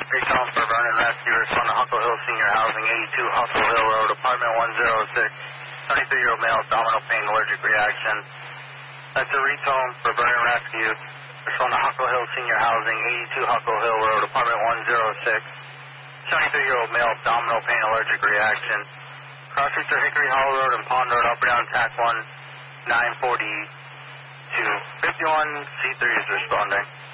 Recon for burn and rescue. Respond to Huckle Hill Senior Housing, 82 Huckle Hill Road, apartment 106. 23-year-old male, abdominal pain, allergic reaction. That's a retone for burn and rescue. Respond to Huckle Hill Senior Housing, 82 Huckle Hill Road, apartment 106. 23-year-old male, abdominal pain, allergic reaction. Cross streets are Hickory Hollow Road and Pond Road, up or down TAC 1, 942. 51 C3 is responding.